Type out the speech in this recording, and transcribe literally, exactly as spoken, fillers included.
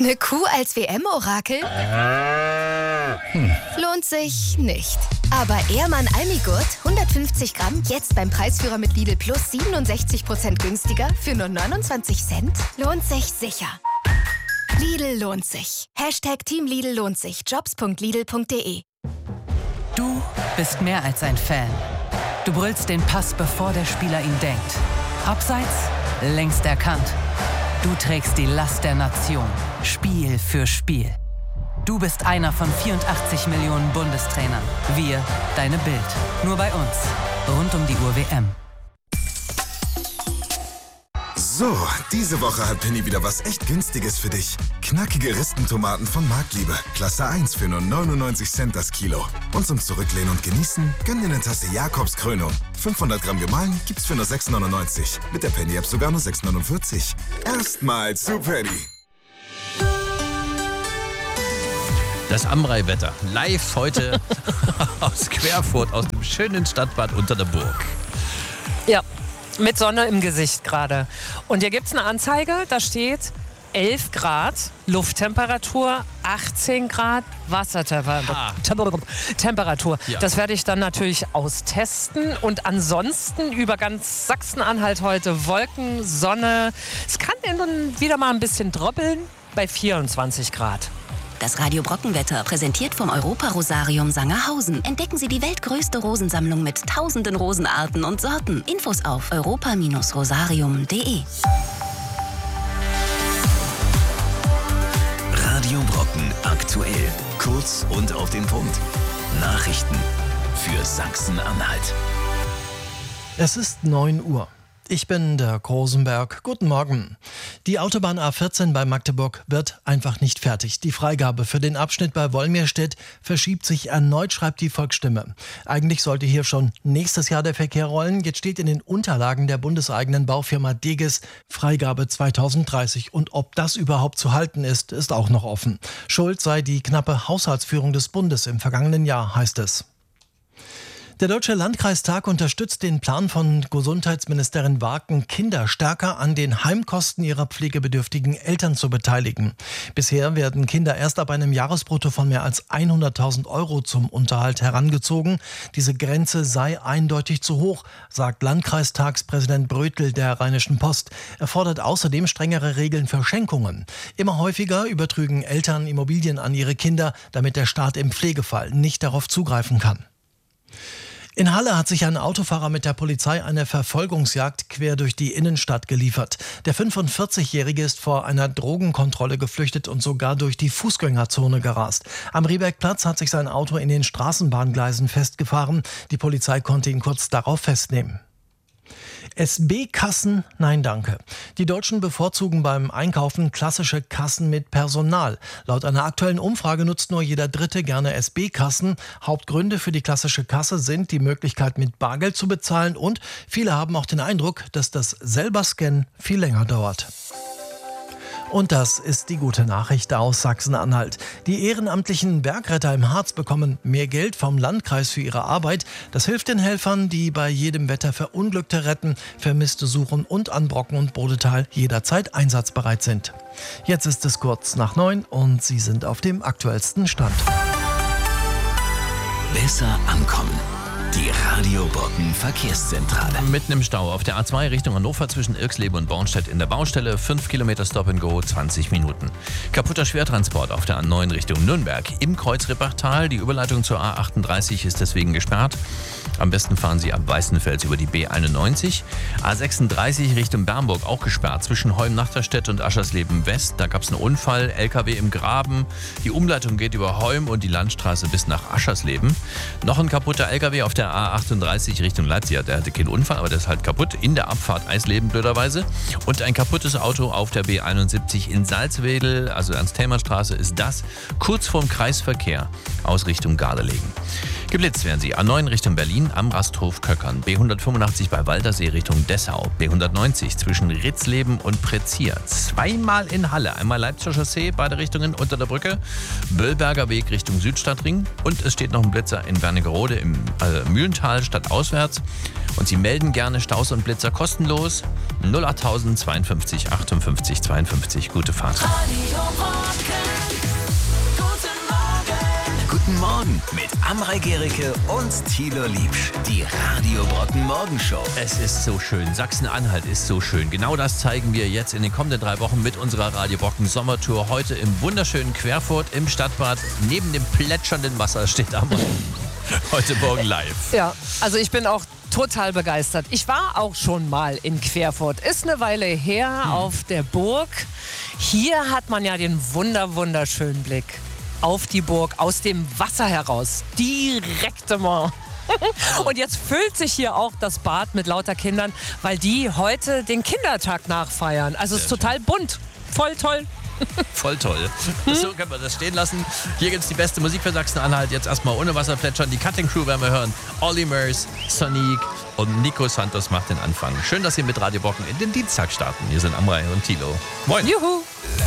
Eine Kuh als W M-Orakel? Hm. Lohnt sich nicht. Aber Ehrmann Almigurt, hundertfünfzig Gramm, jetzt beim Preisführer mit Lidl Plus siebenundsechzig Prozent günstiger für nur neunundzwanzig Cent? Lohnt sich sicher. Lidl lohnt sich. Hashtag Team Lidl lohnt sich. Jobs punkt lidl punkt de. Du bist mehr als ein Fan. Du brüllst den Pass, bevor der Spieler ihn denkt. Abseits, längst erkannt. Du trägst die Last der Nation, Spiel für Spiel. Du bist einer von vierundachtzig Millionen Bundestrainern. Wir, deine Bild. Nur bei uns. Rund um die Uhr W M. So, diese Woche hat Penny wieder was echt Günstiges für dich. Knackige Ristentomaten von Marktliebe. Klasse eins für nur neunundneunzig Cent das Kilo. Und zum Zurücklehnen und Genießen, gönn dir eine Tasse Jakobs Krönung. fünfhundert Gramm gemahlen gibt's für nur sechs neunundneunzig. Mit der Penny-App sogar nur sechs neunundvierzig. Erstmal zu Penny. Das Amrei-Wetter. Live heute aus Querfurt, aus dem schönen Stadtbad unter der Burg. Ja, mit Sonne im Gesicht gerade. Und hier gibt es eine Anzeige, da steht elf Grad, Lufttemperatur, achtzehn Grad, Wassertemperatur. Ja. Das werde ich dann natürlich austesten. Und ansonsten über ganz Sachsen-Anhalt heute Wolken, Sonne. Es kann dann wieder mal ein bisschen droppeln bei vierundzwanzig Grad. Das Radio Brockenwetter, präsentiert vom Europa-Rosarium Sangerhausen. Entdecken Sie die weltgrößte Rosensammlung mit tausenden Rosenarten und Sorten. Infos auf europa Rosarium punkt de. Radio Brocken aktuell. Kurz und auf den Punkt. Nachrichten für Sachsen-Anhalt. Es ist neun Uhr. Ich bin der Rosenberg. Guten Morgen. Die Autobahn A vierzehn bei Magdeburg wird einfach nicht fertig. Die Freigabe für den Abschnitt bei Wolmirstedt verschiebt sich erneut, schreibt die Volksstimme. Eigentlich sollte hier schon nächstes Jahr der Verkehr rollen. Jetzt steht in den Unterlagen der bundeseigenen Baufirma Deges Freigabe zweitausenddreißig. Und ob das überhaupt zu halten ist, ist auch noch offen. Schuld sei die knappe Haushaltsführung des Bundes im vergangenen Jahr, heißt es. Der Deutsche Landkreistag unterstützt den Plan von Gesundheitsministerin Waken, Kinder stärker an den Heimkosten ihrer pflegebedürftigen Eltern zu beteiligen. Bisher werden Kinder erst ab einem Jahresbrutto von mehr als hunderttausend Euro zum Unterhalt herangezogen. Diese Grenze sei eindeutig zu hoch, sagt Landkreistagspräsident Brötel der Rheinischen Post. Er fordert außerdem strengere Regeln für Schenkungen. Immer häufiger übertrügen Eltern Immobilien an ihre Kinder, damit der Staat im Pflegefall nicht darauf zugreifen kann. In Halle hat sich ein Autofahrer mit der Polizei eine Verfolgungsjagd quer durch die Innenstadt geliefert. Der fünfundvierzigjährige ist vor einer Drogenkontrolle geflüchtet und sogar durch die Fußgängerzone gerast. Am Rehbergplatz hat sich sein Auto in den Straßenbahngleisen festgefahren. Die Polizei konnte ihn kurz darauf festnehmen. S B-Kassen? Nein, danke. Die Deutschen bevorzugen beim Einkaufen klassische Kassen mit Personal. Laut einer aktuellen Umfrage nutzt nur jeder Dritte gerne S B-Kassen. Hauptgründe für die klassische Kasse sind die Möglichkeit, mit Bargeld zu bezahlen, und viele haben auch den Eindruck, dass das selber Scannen viel länger dauert. Und das ist die gute Nachricht aus Sachsen-Anhalt. Die ehrenamtlichen Bergretter im Harz bekommen mehr Geld vom Landkreis für ihre Arbeit. Das hilft den Helfern, die bei jedem Wetter Verunglückte retten, Vermisste suchen und an Brocken und Bodetal jederzeit einsatzbereit sind. Jetzt ist es kurz nach neun und Sie sind auf dem aktuellsten Stand. Besser ankommen. Die Radio Brocken Verkehrszentrale. Mitten im Stau auf der A zwei Richtung Hannover zwischen Irxleben und Bornstedt in der Baustelle. fünf Kilometer Stop and Go, zwanzig Minuten. Kaputter Schwertransport auf der A neun Richtung Nürnberg im Kreuzrippachtal. Die Überleitung zur A achtunddreißig ist deswegen gesperrt. Am besten fahren Sie ab Weißenfels über die B einundneunzig. A sechsunddreißig Richtung Bernburg auch gesperrt zwischen Heum-Nachterstedt und Aschersleben West. Da gab es einen Unfall, L K W im Graben. Die Umleitung geht über Heum und die Landstraße bis nach Aschersleben. Noch ein kaputter L K W auf der A achtunddreißig Richtung Leipzig. Der hatte keinen Unfall, aber der ist halt kaputt in der Abfahrt Eisleben blöderweise. Und ein kaputtes Auto auf der B einundsiebzig in Salzwedel, also Ernst-Thälmann-Straße, ist das kurz vorm Kreisverkehr aus Richtung Gardelegen. Geblitzt werden Sie A neun Richtung Berlin am Rasthof Köckern, B hundertfünfundachtzig bei Waldersee Richtung Dessau, B hundertneunzig zwischen Ritzleben und Prezier, zweimal in Halle, einmal Leipziger Chaussee, beide Richtungen unter der Brücke, Böllberger Weg Richtung Südstadtring und es steht noch ein Blitzer in Wernigerode im äh, Mühlental stadtauswärts und Sie melden gerne Staus und Blitzer kostenlos. null acht zweiundfünfzig achtundfünfzig zweiundfünfzig. Gute Fahrt. Guten Morgen mit Amrei Gericke und Thilo Liebsch. Die Radio Brocken Morgenshow. Es ist so schön. Sachsen-Anhalt ist so schön. Genau das zeigen wir jetzt in den kommenden drei Wochen mit unserer Radio Brocken Sommertour. Heute im wunderschönen Querfurt im Stadtbad. Neben dem plätschernden Wasser steht Amrei. Heute Morgen live. Ja, also ich bin auch total begeistert. Ich war auch schon mal in Querfurt. Ist eine Weile her hm. auf der Burg. Hier hat man ja den wunder wunderschönen Blick auf die Burg, aus dem Wasser heraus, direkt immer. Und jetzt füllt sich hier auch das Bad mit lauter Kindern, weil die heute den Kindertag nachfeiern. Also es ist total bunt, voll toll. Voll toll. So können wir das stehen lassen. Hier gibt es die beste Musik für Sachsen-Anhalt. Jetzt erstmal ohne Wasser plätschern. Die Cutting Crew werden wir hören. Olli Murs, Sonic und Nico Santos macht den Anfang. Schön, dass Sie mit Radio Brocken in den Dienstag starten. Hier sind Amrei und Thilo. Moin. Juhu.